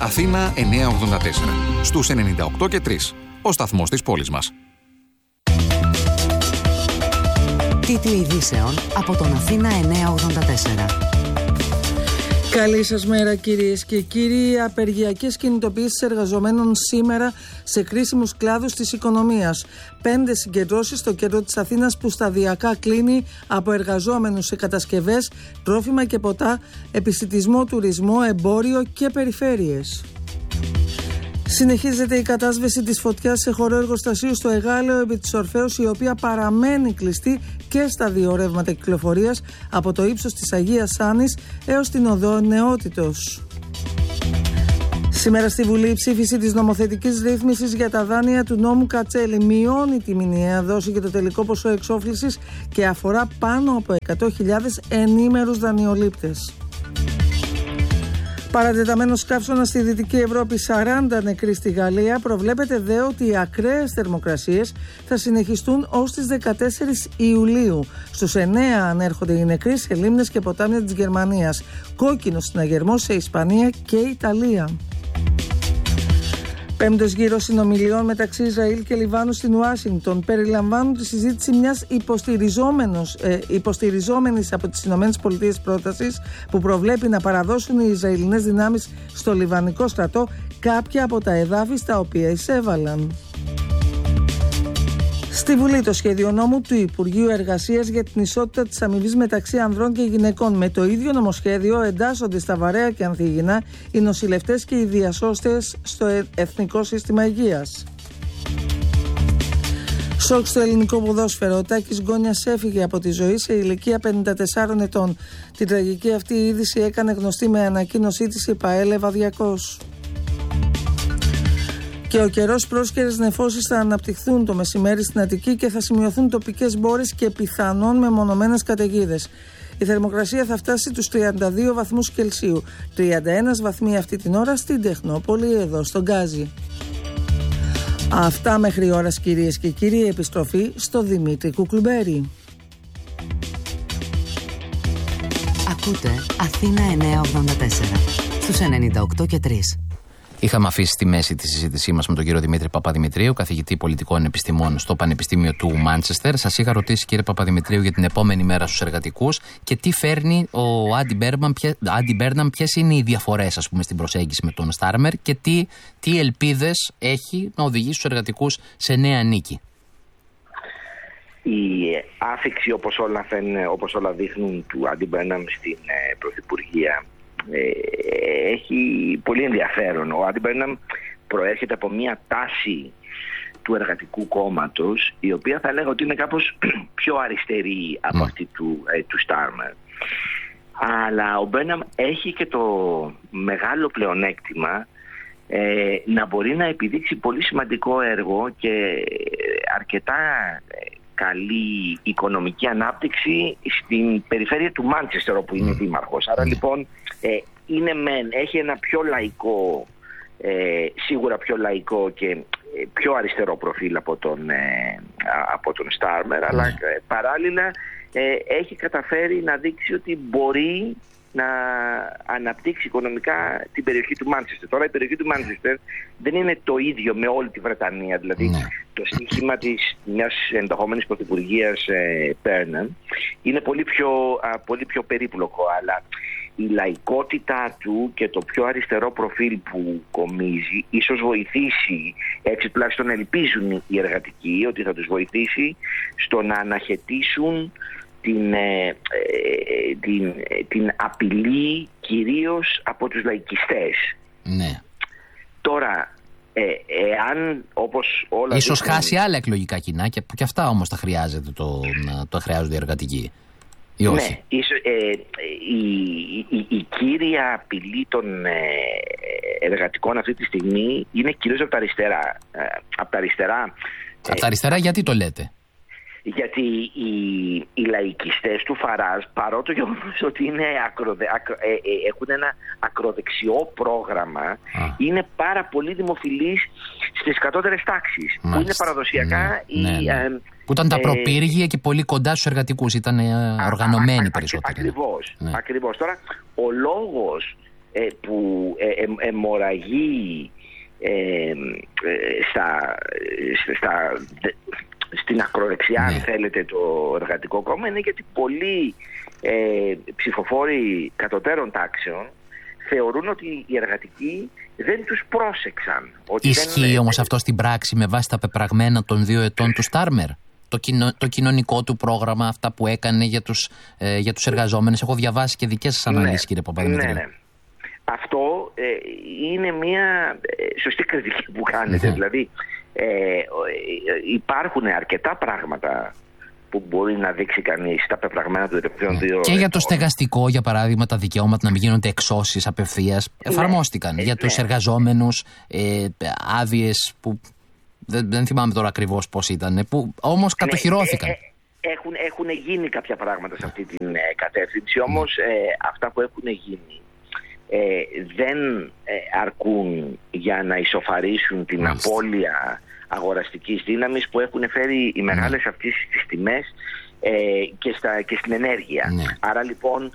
Αθήνα 984. Στους 98 και 3. Ο σταθμός της πόλης μας. Τίτλοι ειδήσεων από τον Αθήνα 984. Καλή σας μέρα κυρίες και κύριοι. Απεργιακές κινητοποιήσεις εργαζομένων σήμερα σε κρίσιμους κλάδους της οικονομίας. 5 συγκεντρώσεις στο κέντρο της Αθήνας που σταδιακά κλείνει από εργαζόμενους σε κατασκευές, τρόφιμα και ποτά, επισιτισμό, τουρισμό, εμπόριο και περιφέρειες. Συνεχίζεται η κατάσβεση της φωτιάς σε χώρο εργοστασίου στο Εγάλεο επί της Ορφέως, η οποία παραμένει κλειστή και στα δύο ρεύματα κυκλοφορίας από το ύψος της Αγίας Άννης έως την οδό Νεότητος. Σήμερα στη Βουλή η ψήφιση της νομοθετικής ρύθμισης για τα δάνεια του νόμου Κατσέλη μειώνει τη μηνιαία δόση και το τελικό ποσό εξόφλησης και αφορά πάνω από 100.000 ενήμερους δανειολήπτες. Παρατεταμένος καύσωνας στη Δυτική Ευρώπη, 40 νεκροί στη Γαλλία. Προβλέπεται δε ότι οι ακραίες θερμοκρασίες θα συνεχιστούν ως τις 14 Ιουλίου. Στους 9 ανέρχονται οι νεκροί σε λίμνες και ποτάμια της Γερμανίας. Κόκκινο συναγερμός σε Ισπανία και Ιταλία. Πέμπτος γύρος συνομιλιών μεταξύ Ισραήλ και Λιβάνου στην Ουάσιγκτον περιλαμβάνουν τη συζήτηση μιας υποστηριζόμενης από τις ΗΠΑ πρότασης που προβλέπει να παραδώσουν οι Ισραηλινές δυνάμεις στο Λιβανικό στρατό κάποια από τα εδάφη στα οποία εισέβαλαν. Στη Βουλή το σχέδιο νόμου του Υπουργείου Εργασίας για την ισότητα της αμοιβής μεταξύ ανδρών και γυναικών. Με το ίδιο νομοσχέδιο εντάσσονται στα βαρέα και ανθυγιεινά οι νοσηλευτές και οι διασώστες στο Εθνικό Σύστημα Υγείας. Σοκ στο ελληνικό ποδόσφαιρο. Ο Τάκης Γκόνιας έφυγε από τη ζωή σε ηλικία 54 ετών. Την τραγική αυτή είδηση έκανε γνωστή με ανακοίνωσή της η ΠΑΕ Λεβαδιακός. Και ο καιρός, πρόσκαιρες νεφώσεις θα αναπτυχθούν το μεσημέρι στην Αττική και θα σημειωθούν τοπικές μπόρες και πιθανόν μεμονωμένες καταιγίδες. Η θερμοκρασία θα φτάσει τους 32 βαθμούς Κελσίου. 31 βαθμοί αυτή την ώρα στην Τεχνόπολη, εδώ στον Γκάζι. Αυτά μέχρι ώρας κυρίες και κύριοι. Επιστροφή στο Δημήτρη Κουκλουμπέρη. Ακούτε Αθήνα 984 στους 98 και 3. Είχαμε αφήσει στη μέση τη συζήτησή μας με τον κύριο Δημήτρη Παπαδημητρίου, καθηγητή πολιτικών επιστημών στο Πανεπιστήμιο του Μάντσεστερ. Σας είχα ρωτήσει, κύριε Παπαδημητρίου, για την επόμενη μέρα στους εργατικούς και τι φέρνει ο Άντι Μπέρναμ, ποιες είναι οι διαφορές, ας πούμε, στην προσέγγιση με τον Στάρμερ και τι ελπίδες έχει να οδηγήσει τους εργατικούς σε νέα νίκη. Η άφιξη, όπως όλα δείχνουν, του Άντι Μπέρναμ στην Πρωθυπουργία έχει πολύ ενδιαφέρον. Ο Άντι Μπέρναμ προέρχεται από μια τάση του εργατικού κόμματος, η οποία θα λέγω ότι είναι κάπως πιο αριστερή από αυτή του Στάρμερ. Αλλά ο Μπέρναμ έχει και το μεγάλο πλεονέκτημα να μπορεί να επιδείξει πολύ σημαντικό έργο και αρκετά καλή οικονομική ανάπτυξη στην περιφέρεια του Μάντσεστερ, όπου είναι δήμαρχος. Άρα λοιπόν έχει ένα πιο λαϊκό, σίγουρα πιο λαϊκό και πιο αριστερό προφίλ από τον Στάρμερ, αλλά παράλληλα έχει καταφέρει να δείξει ότι μπορεί να αναπτύξει οικονομικά την περιοχή του Μάντσεστερ. Τώρα η περιοχή του Μάντσεστερ δεν είναι το ίδιο με όλη τη Βρετανία. Δηλαδή το στοίχημα μιας ενδεχόμενης πρωθυπουργίας Μπέρναμ είναι πολύ πιο περίπλοκο, αλλά η λαϊκότητά του και το πιο αριστερό προφίλ που κομίζει ίσως βοηθήσει, έτσι τουλάχιστον ελπίζουν οι εργατικοί, ότι θα τους βοηθήσει στο να αναχαιτήσουν την απειλή κυρίως από τους λαϊκιστές. Ναι. Τώρα, εάν όπως όλα... Ίσως χάσει άλλα εκλογικά κοινά και αυτά όμως τα χρειάζεται, το χρειάζονται οι εργατικοί. Ή όχι. Ναι, η κύρια απειλή των εργατικών αυτή τη στιγμή είναι κυρίως από τα αριστερά. Από τα αριστερά γιατί το λέτε? Γιατί οι λαϊκιστές του Φαράζ, παρότι το γεγονός ότι έχουν ένα ακροδεξιό πρόγραμμα, είναι πάρα πολύ δημοφιλείς στις κατώτερες τάξεις, που είναι παραδοσιακά που ήταν τα προπύργια και πολύ κοντά στους εργατικούς, ήταν οργανωμένοι περισσότερο. Ακριβώς. Τώρα, ο λόγος που αιμορραγεί στην ακροδεξιά, αν θέλετε, το Εργατικό Κόμμα, είναι γιατί πολλοί ψηφοφόροι κατωτέρων τάξεων θεωρούν ότι οι εργατικοί δεν τους πρόσεξαν. Ισχύει όμως αυτό στην πράξη με βάση τα πεπραγμένα των 2 ετών του Στάρμερ? Το κοινωνικό του πρόγραμμα, αυτά που έκανε για τους εργαζόμενους? Έχω διαβάσει και δικές σας αναλύσεις, κύριε Παπαδημητρίου. Ναι. Αυτό είναι μια σωστή κριτική που κάνετε. Δηλαδή υπάρχουν αρκετά πράγματα που μπορεί να δείξει κανείς τα πεπραγμένα του τελευταίων 2 ετών. Και για το στεγαστικό, για παράδειγμα, τα δικαιώματα να μην γίνονται εξώσεις απευθείας εφαρμόστηκαν. Για τους εργαζόμενους, άδειες που δεν θυμάμαι τώρα ακριβώς πώς ήταν, που όμως κατοχυρώθηκαν. Έχουν γίνει κάποια πράγματα σε αυτή την κατεύθυνση, όμως αυτά που έχουν γίνει δεν αρκούν για να ισοφαρίσουν την απώλεια αγοραστικής δύναμης που έχουν φέρει οι μεγάλες αυτές τις τιμές και στην ενέργεια. Άρα λοιπόν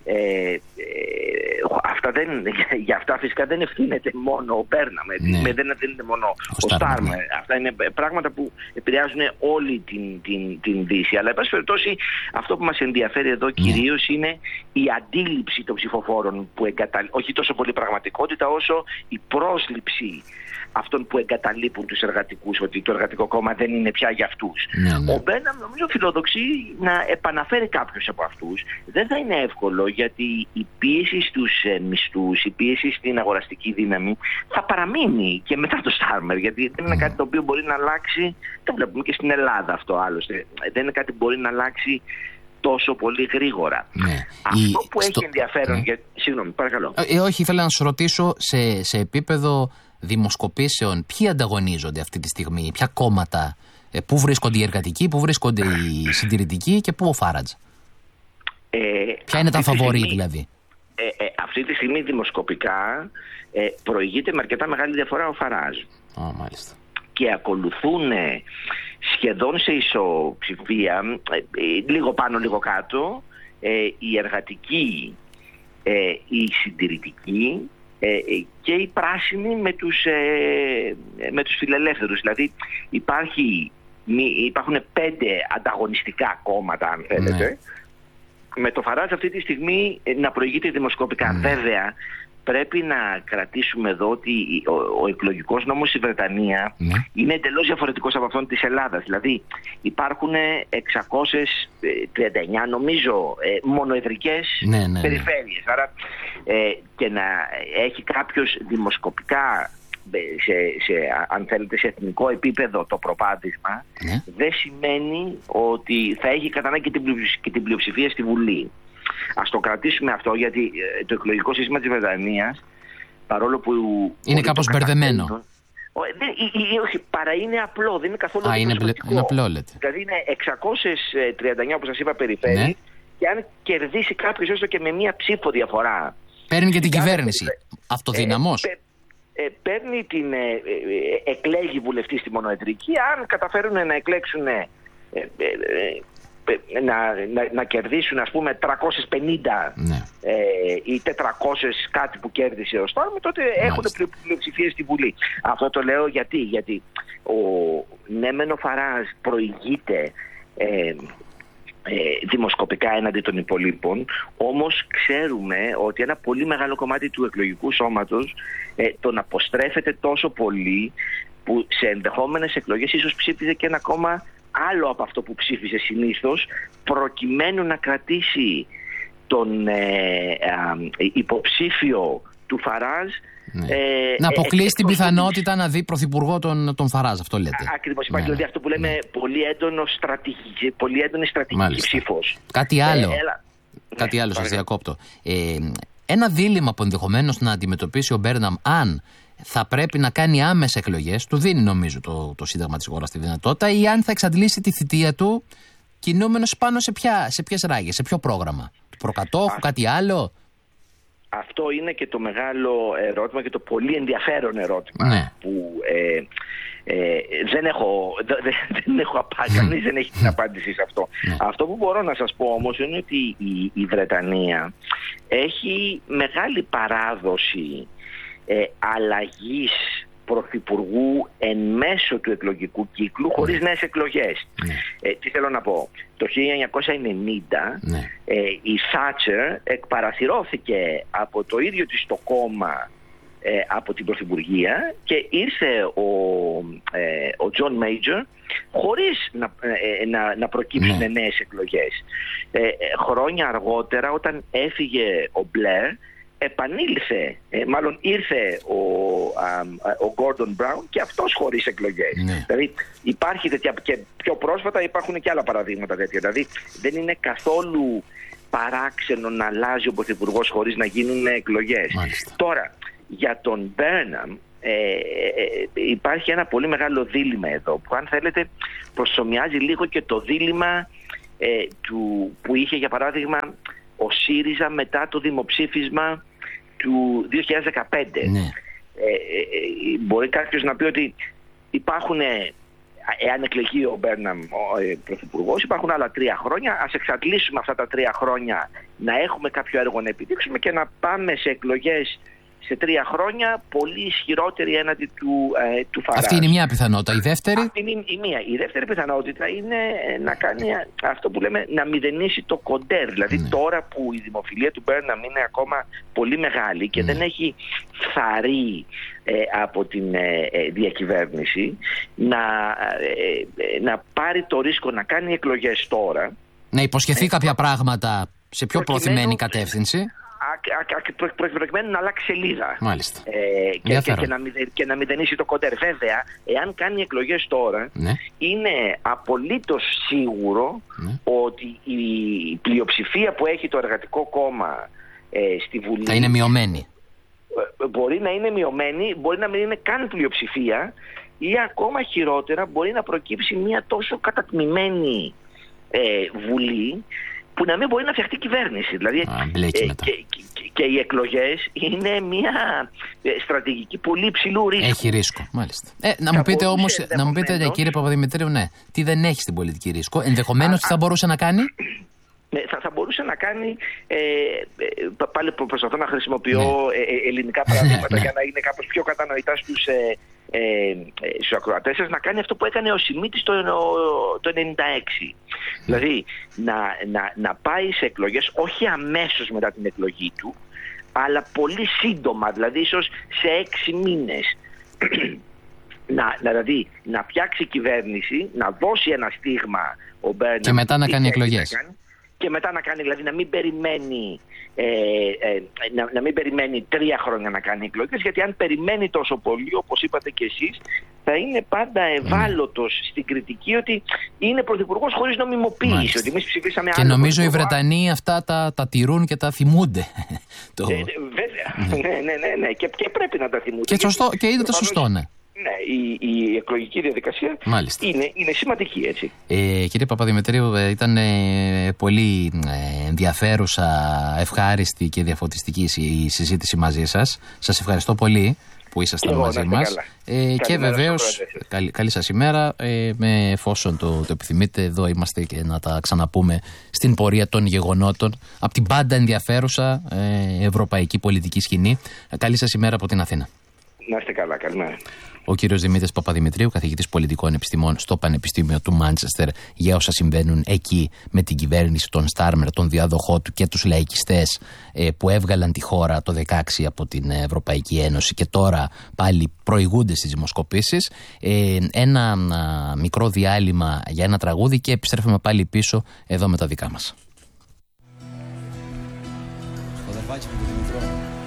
για αυτά φυσικά δεν ευθύνεται μόνο ο Μπέρναμ, δεν ευθύνεται μόνο ο Στάρμερ. Αυτά είναι πράγματα που επηρεάζουν όλη την Δύση. Αλλά εν πάση περιπτώσει, αυτό που μας ενδιαφέρει εδώ κυρίως είναι η αντίληψη των ψηφοφόρων που όχι τόσο πολύ πραγματικότητα όσο η πρόσληψη αυτών που εγκαταλείπουν τους εργατικούς, ότι το Εργατικό Κόμμα δεν είναι πια για αυτούς. Ο Μπέρναμ νομίζω φιλοδοξεί να επαναφέρει κάποιους από αυτούς. Δεν θα είναι εύκολο, γιατί η πίεση στους μισθούς, η πίεση στην αγοραστική δύναμη θα παραμείνει και μετά το Στάρμερ, γιατί δεν είναι κάτι το οποίο μπορεί να αλλάξει. Το βλέπουμε και στην Ελλάδα αυτό άλλωστε. Δεν είναι κάτι που μπορεί να αλλάξει τόσο πολύ γρήγορα. Αυτό που έχει ενδιαφέρον. Συγγνώμη, παρακαλώ. Όχι, ήθελα να σας ρωτήσω σε επίπεδο δημοσκοπήσεων, ποιοι ανταγωνίζονται αυτή τη στιγμή, ποια κόμματα, πού βρίσκονται οι εργατικοί, πού βρίσκονται οι συντηρητικοί και πού ο Φάραντζ? Ποια είναι τα φαβορί δηλαδή? Αυτή τη στιγμή δημοσκοπικά προηγείται με αρκετά μεγάλη διαφορά ο Φαράζ. Μάλιστα. Και ακολουθούν σχεδόν σε ισοψηφία, λίγο πάνω λίγο κάτω, οι εργατικοί, οι συντηρητικοί και οι πράσινοι με τους φιλελεύθερους. Δηλαδή υπάρχουν 5 ανταγωνιστικά κόμματα, αν θέλετε, με το Φαράζ αυτή τη στιγμή να προηγείται δημοσκοπικά. Βέβαια, πρέπει να κρατήσουμε εδώ ότι ο εκλογικός νόμος στη Βρετανία είναι εντελώς διαφορετικός από αυτόν της Ελλάδας. Δηλαδή υπάρχουν 639 νομίζω μονοεδρικές περιφέρειες. Άρα και να έχει κάποιος δημοσκοπικά αν θέλετε σε εθνικό επίπεδο το προπάτησμα δεν σημαίνει ότι θα έχει κατά ανάγκη και την πλειοψηφία στη Βουλή. Ας το κρατήσουμε αυτό, γιατί το εκλογικό σύστημα της Βρετανίας, παρόλο που είναι κάπως μπερδεμένο, όχι, παρά είναι απλό, δεν είναι καθόλου είναι απλό, λέτε. Δηλαδή είναι 639 όπως σας είπα περιφέρειες, και αν κερδίσει κάποιος έστω και με μία ψήφο διαφορά, παίρνει και την κυβέρνηση αυτοδυναμώς. Παίρνει εκλέγει βουλευτή στη μονοεδρική. Αν καταφέρουν να εκλέξουν να κερδίσουν ας πούμε 350 ή 400 κάτι που κέρδισε ο Στάρμερ, τότε έχουν πλειοψηφίες στη Βουλή. Αυτό το λέω γιατί ο Φαράζ προηγείται δημοσκοπικά έναντι των υπολείπων, όμως ξέρουμε ότι ένα πολύ μεγάλο κομμάτι του εκλογικού σώματος τον αποστρέφεται τόσο πολύ που σε ενδεχόμενες εκλογές ίσως ψήφιζε και ένα κόμμα άλλο από αυτό που ψήφιζε συνήθως, προκειμένου να κρατήσει τον υποψήφιο του Φαράζ. Να αποκλείσει την πιθανότητα να δει πρωθυπουργό τον Φαράζ, αυτό λέτε. Ακριβώς, υπάρχει δηλαδή αυτό που λέμε πολύ έντονη στρατηγική ψήφος. Κάτι άλλο, σας διακόπτω. Ένα δίλημμα που ενδεχομένως να αντιμετωπίσει ο Μπέρναμ, αν θα πρέπει να κάνει άμεσα εκλογές, του δίνει νομίζω το Σύνταγμα της χώρας τη δυνατότητα, ή αν θα εξαντλήσει τη θητεία του κινούμενος πάνω σε ποιες ράγες, σε ποιο πρόγραμμα, του προκατόχου, κάτι άλλο. Αυτό είναι και το μεγάλο ερώτημα και το πολύ ενδιαφέρον ερώτημα που Κανείς δεν έχει την απάντηση σε αυτό. Αυτό που μπορώ να σας πω όμως είναι ότι η Βρετανία έχει μεγάλη παράδοση αλλαγής πρωθυπουργού εν μέσω του εκλογικού κύκλου χωρίς νέες εκλογές. Τι θέλω να πω. Το 1990 η Θάτσερ εκπαρασυρώθηκε από το ίδιο της το κόμμα από την πρωθυπουργία και ήρθε ο Τζον Μέιτζορ χωρίς να προκύψουν νέες εκλογές. Χρόνια αργότερα, όταν έφυγε ο Μπλερ, επανήλθε, μάλλον ήρθε ο Γκόρντον Μπράουν και αυτός χωρίς εκλογές. Δηλαδή υπάρχει τέτοια, και πιο πρόσφατα υπάρχουν και άλλα παραδείγματα τέτοια. Δηλαδή δεν είναι καθόλου παράξενο να αλλάζει ο πρωθυπουργός χωρίς να γίνουν εκλογές. Τώρα, για τον Μπέρναμ υπάρχει ένα πολύ μεγάλο δίλημμα εδώ, που αν θέλετε προσομοιάζει λίγο και το δίλημμα που είχε για παράδειγμα ο ΣΥΡΙΖΑ μετά το δημοψήφισμα του 2015. Μπορεί κάποιος να πει ότι υπάρχουν, εάν εκλεγεί ο Μπέρναμ πρωθυπουργός, υπάρχουν άλλα 3 χρόνια, ας εξαντλήσουμε αυτά τα 3 χρόνια να έχουμε κάποιο έργο να επιδείξουμε και να πάμε σε εκλογές σε 3 χρόνια πολύ ισχυρότερη έναντι του Φαράζ. Αυτή είναι μια πιθανότητα. Η δεύτερη? Αυτή είναι η μία. Η δεύτερη πιθανότητα είναι να κάνει αυτό που λέμε να μηδενίσει το κοντέρ. Δηλαδή τώρα που η δημοφιλία του Μπέρναμ είναι ακόμα πολύ μεγάλη και δεν έχει φθαρεί από την διακυβέρνηση, να πάρει το ρίσκο να κάνει εκλογές τώρα. Να υποσχεθεί κάποια πράγματα σε πιο προωθημένη κατεύθυνση. Προκειμένου να αλλάξει σελίδα. Μάλιστα. Και να μηδενίσει το κοντέρ. Βέβαια, εάν κάνει εκλογές τώρα, είναι απολύτως σίγουρο ότι η πλειοψηφία που έχει το Εργατικό Κόμμα στη Βουλή θα είναι μειωμένη. Μπορεί να είναι μειωμένη, μπορεί να μην είναι καν πλειοψηφία, ή ακόμα χειρότερα μπορεί να προκύψει μια τόσο κατατμημένη Βουλή που να μην μπορεί να φτιαχτεί κυβέρνηση. Δηλαδή, και οι εκλογές είναι μια στρατηγική πολύ υψηλού ρίσκου. Έχει ρίσκο, μάλιστα. Να μου πείτε όμως, κύριε Παπαδημητρίου, τι δεν έχει στην πολιτική ρίσκο, ενδεχομένως θα μπορούσε να κάνει. Θα μπορούσε να κάνει, πάλι προσπαθώ να χρησιμοποιώ ελληνικά παραδείγματα για να είναι κάπως πιο κατανοητά στους ακροατές σας, να κάνει αυτό που έκανε ο Σιμίτης το 1996. Δηλαδή να πάει σε εκλογές όχι αμέσως μετά την εκλογή του, αλλά πολύ σύντομα, δηλαδή ίσως σε 6 μήνες. Δηλαδή να φτιάξει κυβέρνηση, να δώσει ένα στίγμα ο Μπέρναμ και μετά να κάνει εκλογές. Και μετά να κάνει, δηλαδή να μην περιμένει 3 χρόνια να κάνει εκλογές, γιατί αν περιμένει τόσο πολύ, όπως είπατε και εσείς, θα είναι πάντα ευάλωτος στην κριτική ότι είναι πρωθυπουργός χωρίς νομιμοποίηση. Ότι εμείς ψηφίσαμε και νομίζω οι Βρετανοί αυτά τα τηρούν και τα θυμούνται. Βέβαια. Ναι. Και πρέπει να τα θυμούνται. Και είναι το σωστό, ναι. Ναι, η εκλογική διαδικασία είναι σημαντική, έτσι. Κύριε Παπαδημητρίου, ήταν πολύ ενδιαφέρουσα, ευχάριστη και διαφωτιστική η συζήτηση μαζί σας. Σας ευχαριστώ πολύ που ήσασταν μαζί μας. Και βεβαίως, καλή σας ημέρα. Εφόσον το επιθυμείτε, εδώ είμαστε και να τα ξαναπούμε στην πορεία των γεγονότων από την πάντα ενδιαφέρουσα ευρωπαϊκή πολιτική σκηνή. Καλή σας ημέρα από την Αθήνα. Να είστε καλά, καλημέρα. Ο κύριος Δημήτρης Παπαδημητρίου, καθηγητής πολιτικών επιστημών στο Πανεπιστήμιο του Μάντσεστερ, για όσα συμβαίνουν εκεί με την κυβέρνηση, τον Στάρμερ, τον διάδοχό του και τους λαϊκιστές που έβγαλαν τη χώρα το 2016 από την Ευρωπαϊκή Ένωση και τώρα πάλι προηγούνται στις δημοσκοπήσεις. Ένα μικρό διάλειμμα για ένα τραγούδι και επιστρέφουμε πάλι πίσω εδώ με τα δικά μας.